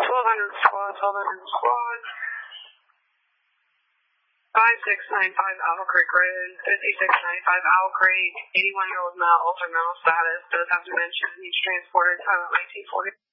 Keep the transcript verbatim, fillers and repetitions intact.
twelve hundred squad, twelve hundred squad. five six nine five Owl Creek Road, fifty-six ninety-five Owl Creek, eighty-one-year-old male, altered mental status, both have dementia, needs transported, uh, nineteen forty.